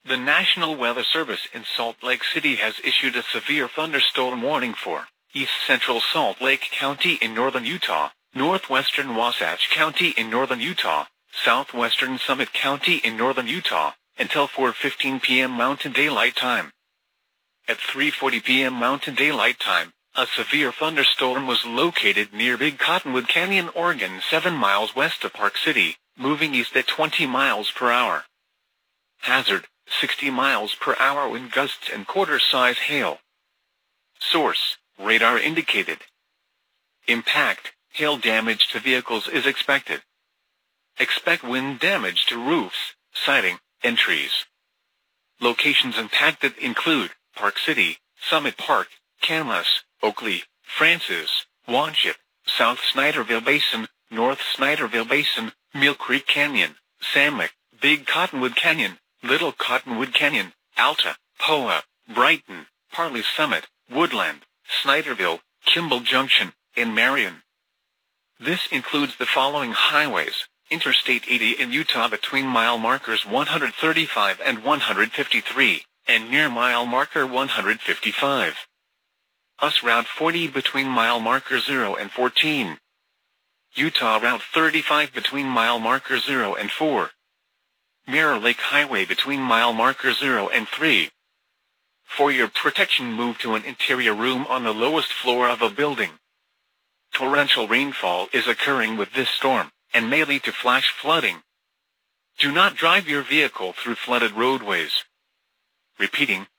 The National Weather Service in Salt Lake City has issued a severe thunderstorm warning for East Central Salt Lake County in northern Utah, northwestern Wasatch County in northern Utah, southwestern Summit County in northern Utah, until 4:15 p.m. Mountain Daylight Time. At 3:40 p.m. Mountain Daylight Time, a severe thunderstorm was located near Big Cottonwood Canyon, Oregon, 7 miles west of Park City, moving east at 20 miles per hour. Hazard: 60 miles per hour wind gusts and quarter-size hail. Source: radar indicated. Impact: hail damage to vehicles is expected. Expect wind damage to roofs, siding, and trees. Locations impacted include Park City, Summit Park, Camas, Oakley, Francis, Wanship, South Snyderville Basin, North Snyderville Basin, Mill Creek Canyon, Samick, Big Cottonwood Canyon, Little Cottonwood Canyon, Alta, Poa, Brighton, Parley Summit, Woodland, Snyderville, Kimball Junction, and Marion. This includes the following highways: Interstate 80 in Utah between mile markers 135 and 153, and near mile marker 155. US Route 40 between mile marker 0 and 14. Utah Route 35 between mile marker 0 and 4. Mirror Lake Highway between mile marker 0 and 3. For your protection, move to an interior room on the lowest floor of a building. Torrential rainfall is occurring with this storm, and may lead to flash flooding. Do not drive your vehicle through flooded roadways. Repeating,